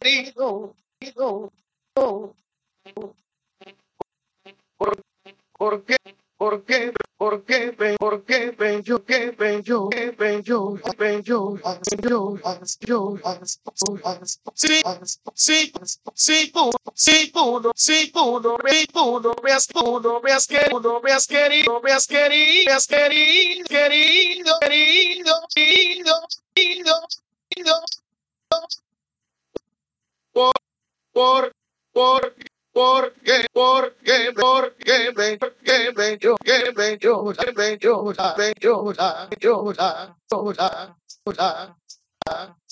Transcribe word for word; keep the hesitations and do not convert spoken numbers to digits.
querido, querido, oh, ¿por, por qué? ¿Por qué? ¿Por qué? Ven, ¿por qué? Ven yo, qué ven yo, qué ven yo, ven yo, yo, yo, sí, sí, sí, pudo, sí, pudo, sí, pudo, sí, pudo, veas, pudo, veas querido, veas querido, veas querido, veas querido, querido, querido, querido, querido, querido, por, por, por, porque, porque, porque, me, porque me llora, que me llora, me llora, me llora, llora, llora, llora.